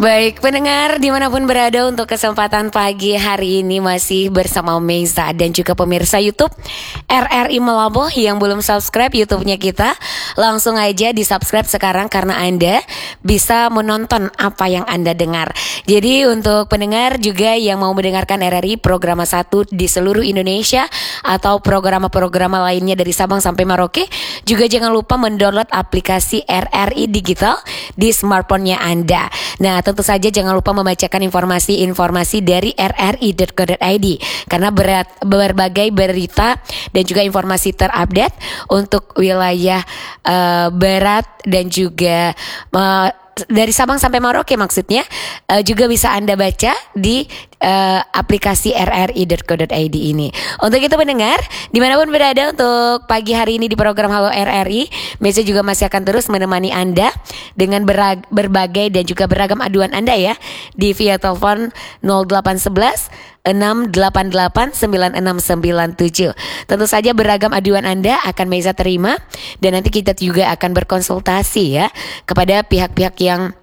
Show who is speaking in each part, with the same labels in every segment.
Speaker 1: Baik, pendengar dimanapun berada untuk kesempatan pagi hari ini masih bersama Meiza dan juga pemirsa YouTube RRI Melaboh yang belum subscribe YouTube-nya kita. Langsung aja di subscribe sekarang karena Anda bisa menonton apa yang Anda dengar. Jadi untuk pendengar juga yang mau mendengarkan RRI program 1 di seluruh Indonesia atau program-program lainnya dari Sabang sampai Merauke, juga jangan lupa mendownload aplikasi RRI Digital di smartphone-nya Anda. Nah, tentu saja jangan lupa membacakan informasi-informasi dari rri.co.id karena berbagai berita dan juga informasi terupdate untuk wilayah barat dan juga dari Sabang sampai Merauke maksudnya juga bisa Anda baca di aplikasi rri.co.id ini. Untuk itu pendengar dimanapun berada untuk pagi hari ini di program Halo RRI, Meiza juga masih akan terus menemani Anda dengan berbagai dan juga beragam aduan Anda ya di via telepon 0811 688 9697. Tentu saja beragam aduan Anda akan Meiza terima dan nanti kita juga akan berkonsultasi ya kepada pihak-pihak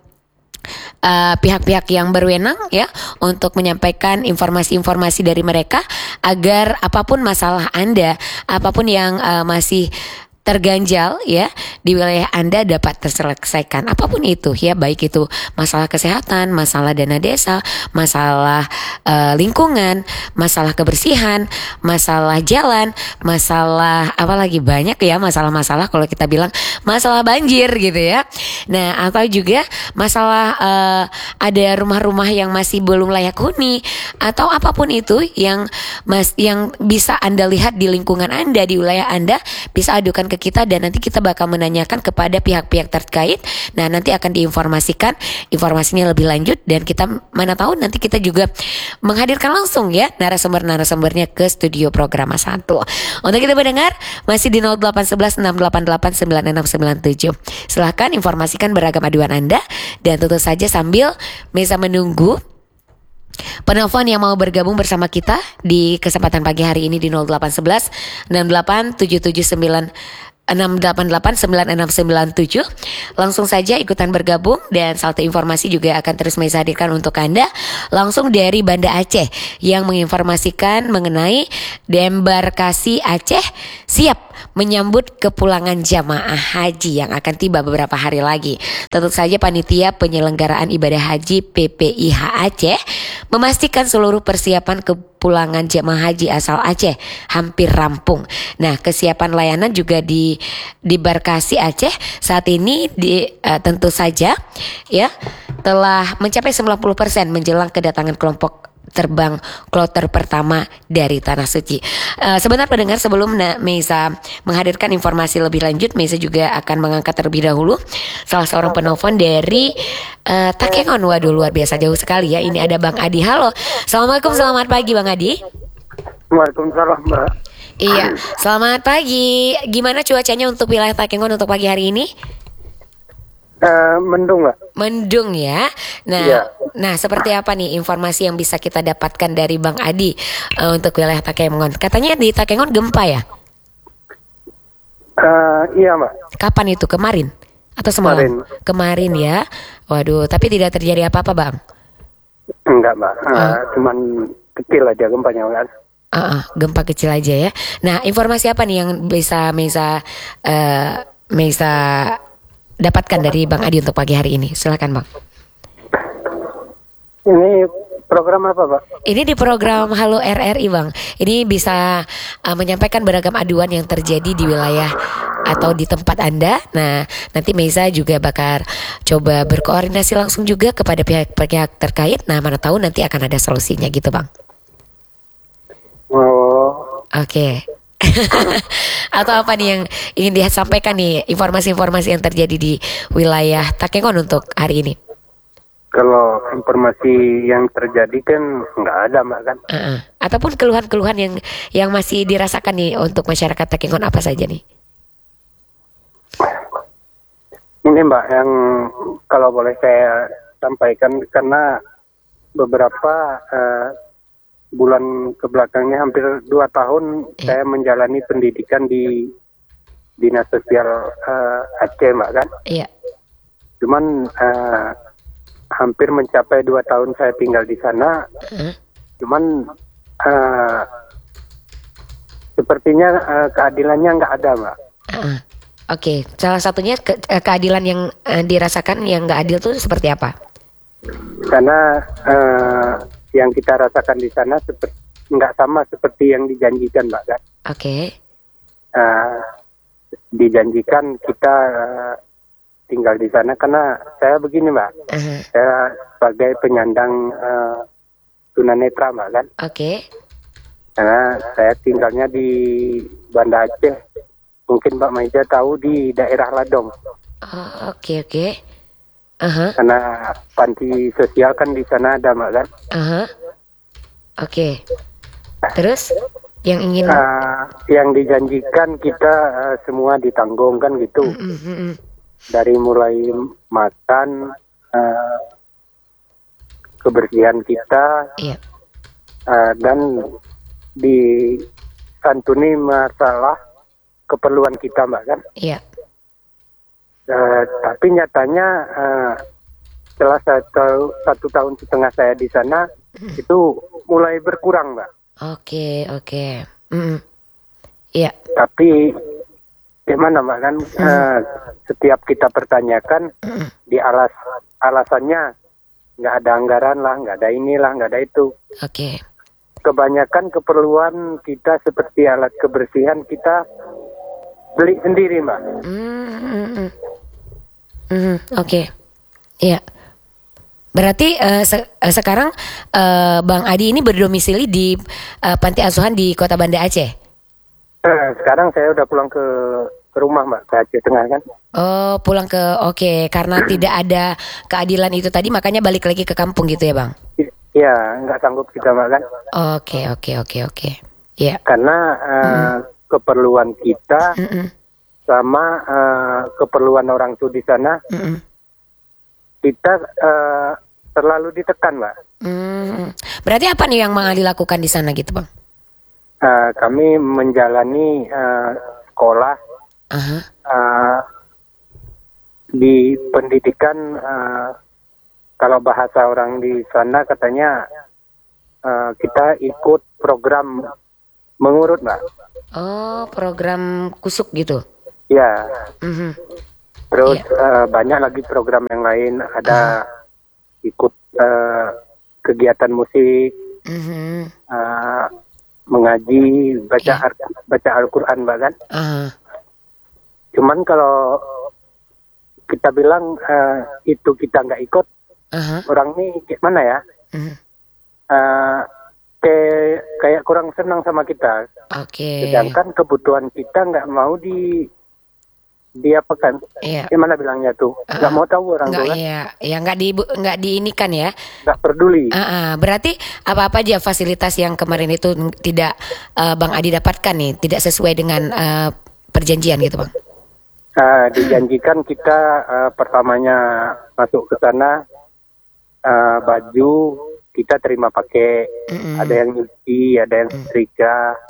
Speaker 1: yang berwenang ya untuk menyampaikan informasi-informasi dari mereka agar apapun masalah Anda, apapun yang masih terganjal ya di wilayah Anda dapat terselesaikan apapun itu ya, baik itu masalah kesehatan, masalah dana desa, masalah lingkungan, masalah kebersihan, masalah jalan, masalah apalagi banyak ya masalah-masalah kalau kita bilang masalah banjir gitu ya. Nah, atau juga masalah ada rumah-rumah yang masih belum layak huni atau apapun itu yang bisa Anda lihat di lingkungan Anda, di wilayah Anda, bisa adukan ke kita dan nanti kita bakal menanyakan kepada pihak-pihak terkait. Nah, nanti akan diinformasikan informasinya lebih lanjut dan kita mana tahu nanti kita juga menghadirkan langsung ya narasumbernya ke studio program 1. Untuk kita mendengar masih di 0811 688 9697. Silahkan informasikan beragam aduan Anda dan tentu saja sambil Meiza menunggu penelpon yang mau bergabung bersama kita di kesempatan pagi hari ini di 0811 68779 6889697. Langsung saja ikutan bergabung dan saldo informasi juga akan terus Meiza hadirkan untuk Anda langsung dari Banda Aceh yang menginformasikan mengenai deembarkasi Aceh siap menyambut kepulangan jamaah haji yang akan tiba beberapa hari lagi. Tentu saja panitia penyelenggaraan ibadah haji PPIH Aceh memastikan seluruh persiapan kepulangan jamaah haji asal Aceh hampir rampung. Nah, kesiapan layanan juga di Barkasi Aceh saat ini tentu saja ya telah mencapai 90% menjelang kedatangan kelompok terbang kloter pertama dari Tanah Suci. Sebentar pendengar, sebelum Meiza menghadirkan informasi lebih lanjut, Meiza juga akan mengangkat terlebih dahulu salah seorang penelpon dari Takengon. Waduh, luar biasa jauh sekali ya. Ini ada Bang Adi. Halo, assalamualaikum, selamat pagi Bang Adi.
Speaker 2: Waalaikumsalam Mbak.
Speaker 1: Iya, selamat pagi. Gimana cuacanya untuk wilayah Takengon untuk pagi hari ini?
Speaker 2: Mendung Mbak.
Speaker 1: Mendung ya. Nah,
Speaker 2: Iya.
Speaker 1: Nah seperti apa nih informasi yang bisa kita dapatkan dari Bang Adi untuk wilayah Takengon? Katanya di Takengon gempa ya?
Speaker 2: Iya Mbak.
Speaker 1: Kapan itu? Kemarin atau semalam? Kemarin ya. Waduh, tapi tidak terjadi apa-apa Bang?
Speaker 2: Enggak Mbak. Cuman kecil aja gempanya kan.
Speaker 1: Gempa kecil aja ya. Nah, informasi apa nih yang bisa Meiza dapatkan dari Bang Adi untuk pagi hari ini? Silakan Bang.
Speaker 2: Ini program apa Pak?
Speaker 1: Ini di program Halo RRI Bang. Ini bisa menyampaikan beragam aduan yang terjadi di wilayah atau di tempat Anda. Nah, nanti Meiza juga bakal coba berkoordinasi langsung juga kepada pihak-pihak terkait. Nah, mana tahu nanti akan ada solusinya gitu Bang.
Speaker 2: Oh.
Speaker 1: Oke. Atau apa nih yang ingin disampaikan nih, informasi-informasi yang terjadi di wilayah Takengon untuk hari ini?
Speaker 2: Kalau informasi yang terjadi kan nggak ada Mbak kan.
Speaker 1: Ataupun keluhan-keluhan yang masih dirasakan nih untuk masyarakat Takengon apa saja nih?
Speaker 2: Ini Mbak yang kalau boleh saya sampaikan, karena beberapa bulan kebelakangnya hampir 2 tahun saya menjalani pendidikan di Dinas Sosial Aceh Mbak kan.
Speaker 1: Iya.
Speaker 2: Cuman hampir mencapai 2 tahun saya tinggal di sana. Cuman sepertinya keadilannya nggak ada, Mbak.
Speaker 1: Oke, salah satunya keadilan yang dirasakan yang nggak adil tuh seperti apa?
Speaker 2: Karena yang kita rasakan di sana nggak sama seperti yang dijanjikan, Mbak, kan?
Speaker 1: Oke.
Speaker 2: Dijanjikan kita tinggal di sana karena saya begini, Mbak. Saya sebagai penyandang tunanetra, Mbak, kan?
Speaker 1: Oke.
Speaker 2: Karena saya tinggalnya di Banda Aceh. Mungkin Mbak Maiza tahu di daerah Ladong.
Speaker 1: Oke.
Speaker 2: Karena panti sosial kan di sana ada, Mbak, kan?
Speaker 1: Oke. Terus yang ingin
Speaker 2: yang dijanjikan kita semua ditanggung kan gitu. Dari mulai makan, kebersihan kita, dan disantuni masalah keperluan kita, Mbak, kan?
Speaker 1: Iya.
Speaker 2: Tapi nyatanya setelah 1,5 tahun saya di sana itu mulai berkurang, Mbak. Oke.
Speaker 1: Iya.
Speaker 2: Tapi gimana, Mbak, kan? Setiap kita pertanyakan di alasannya nggak ada anggaran lah, nggak ada inilah, nggak ada itu.
Speaker 1: Oke.
Speaker 2: Kebanyakan keperluan kita seperti alat kebersihan kita beli sendiri, Mbak.
Speaker 1: Oke. Iya. Berarti sekarang Bang Adi ini berdomisili di panti asuhan di Kota Banda Aceh?
Speaker 2: Sekarang saya udah pulang ke rumah, Mbak, ke Aceh Tengah, kan?
Speaker 1: Oh, pulang oke, karena tidak ada keadilan itu tadi makanya balik lagi ke kampung gitu ya, Bang?
Speaker 2: Iya, nggak sanggup kita, Mbak, kan?
Speaker 1: Oke. Iya.
Speaker 2: Karena keperluan kita sama keperluan orang tua di sana, kita terlalu ditekan, Mbak.
Speaker 1: Berarti apa nih yang Bang Adi lakukan di sana gitu, Bang?
Speaker 2: Kami menjalani sekolah di pendidikan, kalau bahasa orang di sana katanya kita ikut program mengurut, Mbak.
Speaker 1: Oh, program kusuk gitu?
Speaker 2: Ya. Terus banyak lagi program yang lain, ada ikut kegiatan musik, mengaji, baca Al-Quran, Mbak, kan? Cuman kalau kita bilang itu kita nggak ikut, orang ini gimana ya? Kayak kurang senang sama kita. Sedangkan kebutuhan kita nggak mau diapakan? Gimana bilangnya tuh? Nggak mau tahu orang tua.
Speaker 1: Nggak diinikan ya?
Speaker 2: Nggak peduli.
Speaker 1: Berarti apa aja fasilitas yang kemarin itu tidak Bang Adi dapatkan nih, tidak sesuai dengan perjanjian gitu, Bang?
Speaker 2: Dijanjikan kita pertamanya masuk ke sana, baju kita terima pakai, ada yang nyuci, ada yang setrika,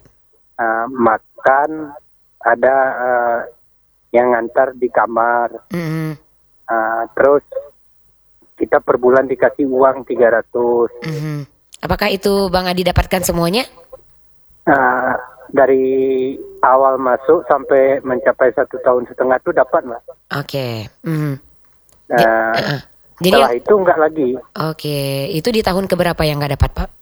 Speaker 2: makan, ada yang ngantar di kamar, terus kita per bulan dikasih uang 300.
Speaker 1: Apakah itu Bang Adi dapatkan semuanya?
Speaker 2: Dari awal masuk sampai mencapai 1,5 tahun itu dapat, Mbak.
Speaker 1: Oke. Jadi
Speaker 2: setelah itu enggak lagi.
Speaker 1: Oke, itu di tahun keberapa yang nggak dapat, Pak?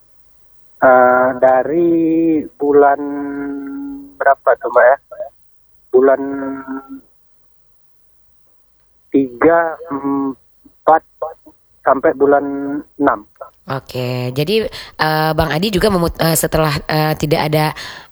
Speaker 2: Dari bulan berapa tuh, Mbak, ya? Bulan 3, 4 sampai bulan 6.
Speaker 1: Oke, jadi Bang Adi juga setelah tidak ada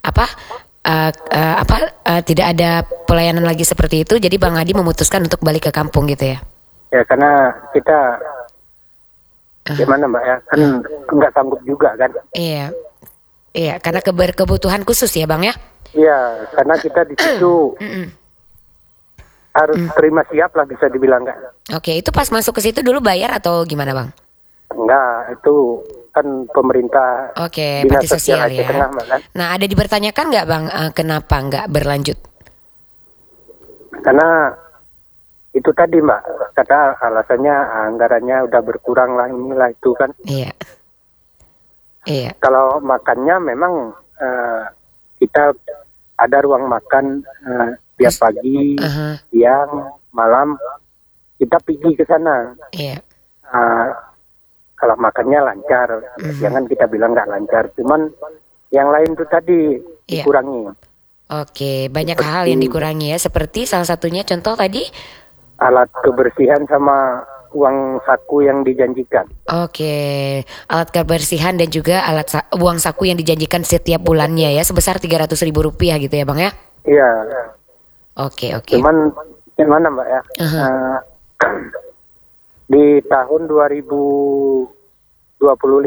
Speaker 1: tidak ada pelayanan lagi seperti itu, jadi Bang Adi memutuskan untuk balik ke kampung gitu ya?
Speaker 2: Ya, karena kita gimana, Mbak, ya, kan nggak sanggup juga kan?
Speaker 1: Iya, karena kebutuhan khusus ya, Bang, ya?
Speaker 2: Iya, karena kita di situ harus terima siap lah, bisa dibilang, kan?
Speaker 1: Oke, itu pas masuk ke situ dulu bayar atau gimana, Bang?
Speaker 2: Enggak, itu kan pemerintah.
Speaker 1: Oke, panti sosial ya.
Speaker 2: Tengah, kan?
Speaker 1: Nah, ada dipertanyakan nggak, Bang, kenapa nggak berlanjut?
Speaker 2: Karena itu tadi Mbak, kata alasannya anggarannya udah berkurang lah inilah itu kan.
Speaker 1: Iya. Iya.
Speaker 2: Kalau makannya memang kita ada ruang makan tiap pagi, siang, malam kita pergi ke sana.
Speaker 1: Iya.
Speaker 2: Kalau makannya lancar, jangan kita bilang nggak lancar. Cuman yang lain tuh tadi dikurangi.
Speaker 1: Oke, banyak hal yang dikurangi ya. Seperti salah satunya contoh tadi
Speaker 2: alat kebersihan sama uang saku yang dijanjikan.
Speaker 1: Oke, alat kebersihan dan juga uang saku yang dijanjikan setiap bulannya ya sebesar Rp300.000 gitu ya Bang ya?
Speaker 2: Iya.
Speaker 1: Oke.
Speaker 2: Cuman gimana Mbak ya? Di tahun 2025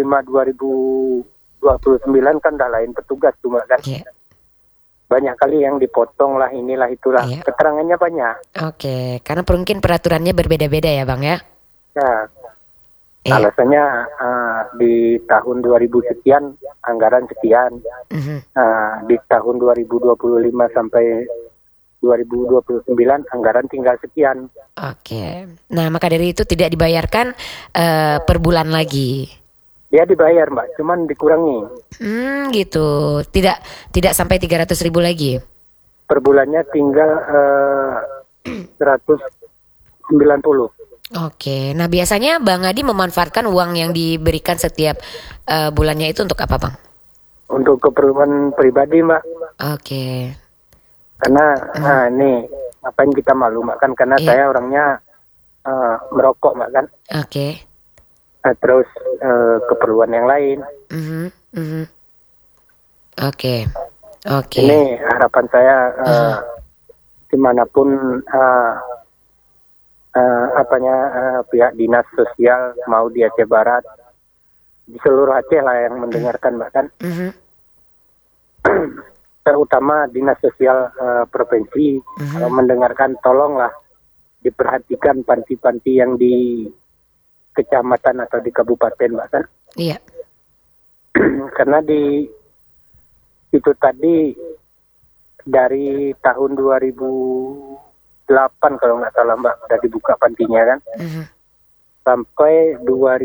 Speaker 2: 2029 kan udah lain petugas tuh Mbak kan.
Speaker 1: Iya.
Speaker 2: Banyak kali yang dipotong lah inilah itulah.
Speaker 1: Iya.
Speaker 2: Keterangannya banyak.
Speaker 1: Oke, karena mungkin peraturannya berbeda-beda ya Bang ya?
Speaker 2: Ya.
Speaker 1: Iya.
Speaker 2: Alasannya di tahun 2000 sekian anggaran sekian. Di tahun 2025 sampai 2029 anggaran tinggal sekian.
Speaker 1: Oke. Nah, maka dari itu tidak dibayarkan per bulan lagi.
Speaker 2: Dia dibayar Mbak, cuman dikurangi.
Speaker 1: Gitu. Tidak sampai 300.000 lagi.
Speaker 2: Per bulannya tinggal 190.
Speaker 1: Oke. Nah, biasanya Bang Adi memanfaatkan uang yang diberikan setiap bulannya itu untuk apa, Bang?
Speaker 2: Untuk keperluan pribadi Mbak.
Speaker 1: Oke.
Speaker 2: Karena nih ngapain kita malu Mbak kan, karena saya orangnya merokok Mbak kan.
Speaker 1: Oke.
Speaker 2: Terus keperluan yang lain.
Speaker 1: Oke.
Speaker 2: Ini harapan saya dimanapun pihak dinas sosial mau di Aceh Barat, di seluruh Aceh lah yang mendengarkan Mbak kan. Terutama dinas sosial provinsi mendengarkan, tolonglah diperhatikan panti-panti yang di kecamatan atau di kabupaten Mbak kan.
Speaker 1: Iya.
Speaker 2: Karena di itu tadi dari tahun 2008 kalau nggak salah Mbak udah dibuka pantinya kan. Sampai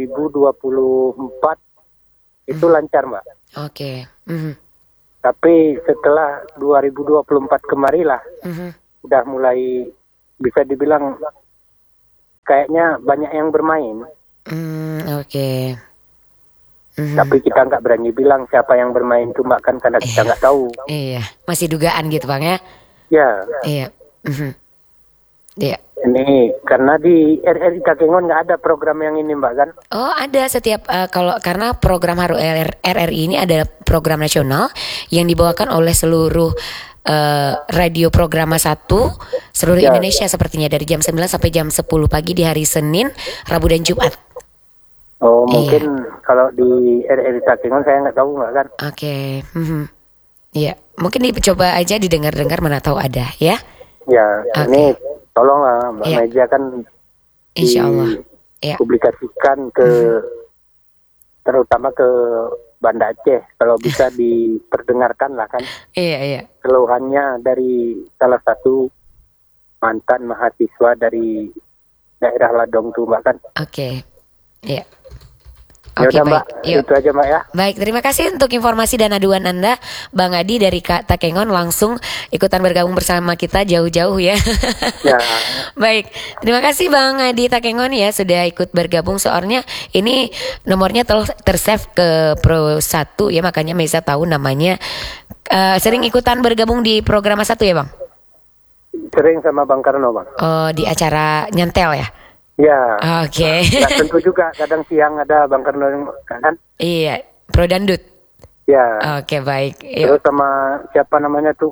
Speaker 2: 2024 itu lancar Mbak.
Speaker 1: Oke.
Speaker 2: Tapi setelah 2024 kemarilah udah mulai bisa dibilang kayaknya banyak yang bermain.
Speaker 1: Oke.
Speaker 2: Tapi kita nggak berani bilang siapa yang bermain tuh Mbak kan, karena kita nggak tahu.
Speaker 1: Iya, masih dugaan gitu Bang ya?
Speaker 2: Ya.
Speaker 1: Iya. Iya.
Speaker 2: Ini karena di RRI Takengon nggak ada program yang ini Mbak kan?
Speaker 1: Oh ada setiap karena program Haru RRI ini ada program nasional yang dibawakan oleh seluruh radio Programa 1 seluruh Indonesia sepertinya dari jam 9 sampai jam 10 pagi di hari Senin, Rabu dan Jumat.
Speaker 2: Oh mungkin kalau di RRI Takengon saya nggak tahu Mbak kan?
Speaker 1: Oke. Iya, mungkin dicoba aja didengar-dengar, mana tahu ada ya.
Speaker 2: Ya, ini tolonglah Mbak Meja kan
Speaker 1: Insya Allah
Speaker 2: publikasikan ke terutama ke Banda Aceh, kalau bisa diperdengarkan lah kan.
Speaker 1: Iya.
Speaker 2: Keluhannya dari salah satu mantan mahasiswa dari daerah Ladong tuh Mbak kan.
Speaker 1: Oke. Iya.
Speaker 2: Oke, Mbak, itu aja Mbak ya.
Speaker 1: Baik, terima kasih untuk informasi dan aduan Anda, Bang Adi dari Takengon langsung ikutan bergabung bersama kita jauh-jauh ya.
Speaker 2: Ya.
Speaker 1: Baik, terima kasih Bang Adi Takengon ya sudah ikut bergabung, soalnya ini nomornya tersave ke Pro 1 ya, makanya Meza tahu namanya. Sering ikutan bergabung di Programa 1 ya Bang?
Speaker 2: Sering sama Bang Karno Bang.
Speaker 1: Oh, di acara nyantel ya?
Speaker 2: Ya.
Speaker 1: Oke.
Speaker 2: Ya, tentu juga kadang siang ada Bang Karno kan?
Speaker 1: Iya, Pro Dandut.
Speaker 2: Ya.
Speaker 1: Oke, baik.
Speaker 2: Terus sama siapa namanya tuh?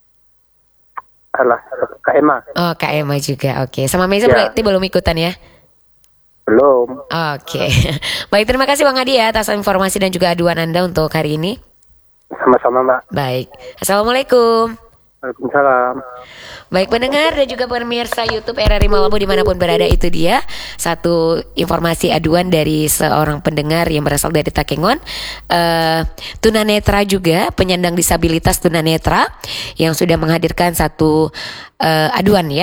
Speaker 2: Alah, Kak Emma.
Speaker 1: Oh, Kak Emma juga. Oke. Sama Meza berarti belum ikutan ya?
Speaker 2: Belum.
Speaker 1: Oke. Baik, terima kasih Bang Adi ya atas informasi dan juga aduan Anda untuk hari ini.
Speaker 2: Sama-sama Mbak.
Speaker 1: Baik. Assalamualaikum.
Speaker 2: Waalaikumsalam.
Speaker 1: Baik pendengar dan juga pemirsa YouTube RRI Malabo dimanapun berada, itu dia satu informasi aduan dari seorang pendengar yang berasal dari Takengon, tunanetra juga, penyandang disabilitas tunanetra yang sudah menghadirkan satu aduan ya.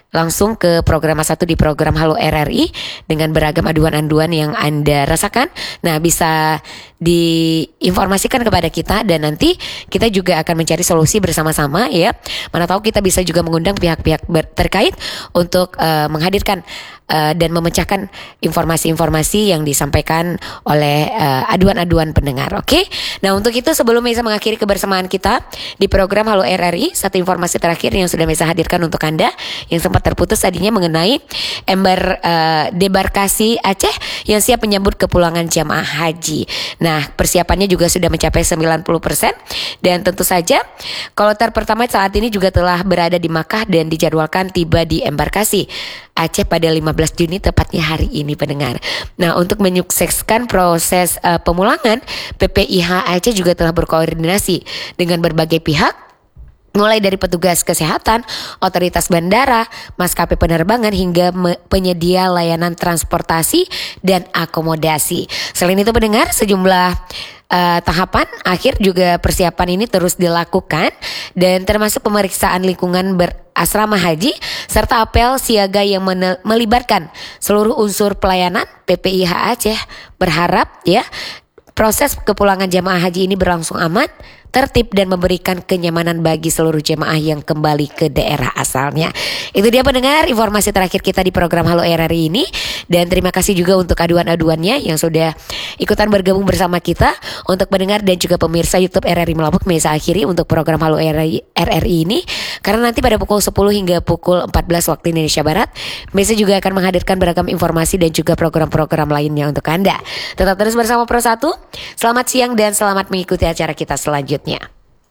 Speaker 1: langsung ke program 1 di program Halo RRI dengan beragam aduan-aduan yang Anda rasakan. Nah, bisa diinformasikan kepada kita dan nanti kita juga akan mencari solusi bersama-sama ya. Mana tahu kita bisa juga mengundang pihak-pihak terkait untuk menghadirkan dan memecahkan informasi-informasi yang disampaikan oleh aduan-aduan pendengar. Oke. Nah, untuk itu sebelum Meza mengakhiri kebersamaan kita di program Halo RRI, satu informasi terakhir yang sudah Meza hadirkan untuk Anda yang sempat terputus tadinya mengenai embar debarkasi Aceh yang siap menyambut kepulangan jamaah haji. Nah, persiapannya juga sudah mencapai 90% dan tentu saja kloter pertama saat ini juga telah berada di Makkah dan dijadwalkan tiba di embarkasi Aceh pada 15 Juni tepatnya hari ini pendengar. Nah, untuk menyukseskan proses pemulangan, PPIH Aceh juga telah berkoordinasi dengan berbagai pihak mulai dari petugas kesehatan, otoritas bandara, maskapai penerbangan hingga penyedia layanan transportasi dan akomodasi. Selain itu pendengar, sejumlah tahapan akhir juga persiapan ini terus dilakukan dan termasuk pemeriksaan lingkungan berasrama haji serta apel siaga yang melibatkan seluruh unsur pelayanan. PPIH Aceh berharap ya proses kepulangan jamaah haji ini berlangsung aman, tertib dan memberikan kenyamanan bagi seluruh jemaah yang kembali ke daerah asalnya. Itu dia pendengar informasi terakhir kita di program Halo RRI ini. Dan terima kasih juga untuk aduan-aduannya yang sudah ikutan bergabung bersama kita. Untuk pendengar dan juga pemirsa YouTube RRI Melabok, Meza akhiri untuk program Halo RRI ini. Karena nanti pada pukul 10 hingga pukul 14 waktu Indonesia Barat, Meza juga akan menghadirkan beragam informasi dan juga program-program lainnya untuk Anda. Tetap terus bersama Pro 1. Selamat siang dan selamat mengikuti acara kita selanjutnya.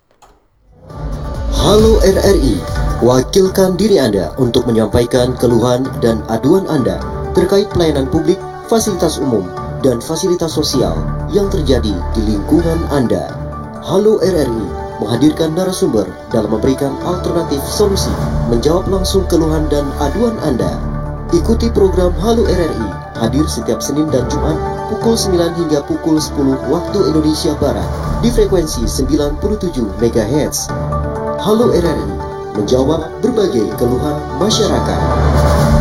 Speaker 3: Halo RRI, wakilkan diri Anda untuk menyampaikan keluhan dan aduan Anda terkait pelayanan publik, fasilitas umum, dan fasilitas sosial yang terjadi di lingkungan Anda. Halo RRI menghadirkan narasumber dalam memberikan alternatif solusi, menjawab langsung keluhan dan aduan Anda. Ikuti program Halo RRI, hadir setiap Senin dan Jumat pukul 9 hingga pukul 10 waktu Indonesia Barat di frekuensi 97 MHz. Halo RRI menjawab berbagai keluhan masyarakat.